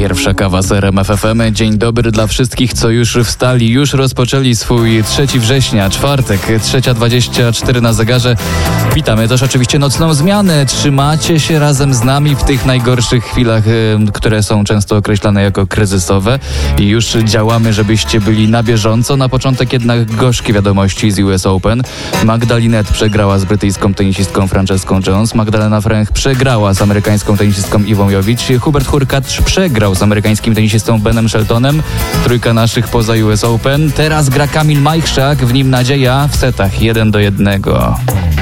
Pierwsza kawa z RMF FM. Dzień dobry dla wszystkich, co już wstali, już rozpoczęli swój 3 września, czwartek, 3:24 na zegarze. Witamy też oczywiście nocną zmianę. Trzymacie się razem z nami w tych najgorszych chwilach, które są często określane jako kryzysowe. I już działamy, żebyście byli na bieżąco. Na początek jednak gorzkie wiadomości z US Open. Magda Linette przegrała z brytyjską tenisistką Franceską Jones. Magdalena Fręch przegrała z amerykańską tenisistką Iwą Jovic. Hubert Hurkacz przegrał z amerykańskim tenisistą Benem Sheltonem. Trójka naszych poza US Open. Teraz gra Kamil Majchrzak, w nim nadzieja w setach 1-1.